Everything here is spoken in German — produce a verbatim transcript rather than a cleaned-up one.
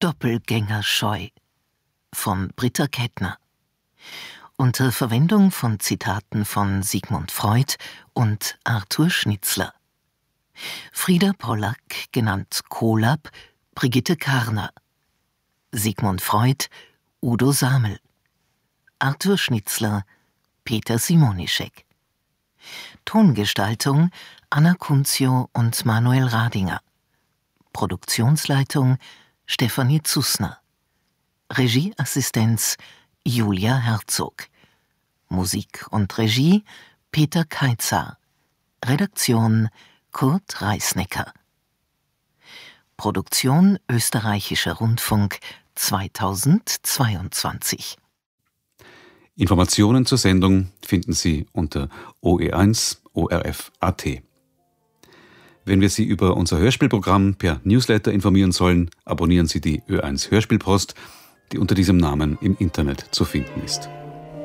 Doppelgängerscheu von Britta Kettner. Unter Verwendung von Zitaten von Sigmund Freud und Arthur Schnitzler. Frieda Pollack, genannt Kolab, Brigitte Karner. Sigmund Freud, Udo Samel. Arthur Schnitzler, Peter Simonischek. Tongestaltung Anna Kunzio und Manuel Radinger. Produktionsleitung Stefanie Zussner. Regieassistenz Julia Herzog. Musik und Regie Peter Keizer. Redaktion Kurt Reisnecker. Produktion Österreichischer Rundfunk zweitausendzweiundzwanzig. Informationen zur Sendung finden Sie unter O E eins O R F Punkt A T. Wenn wir Sie über unser Hörspielprogramm per Newsletter informieren sollen, abonnieren Sie die Ö eins Hörspielpost, die unter diesem Namen im Internet zu finden ist.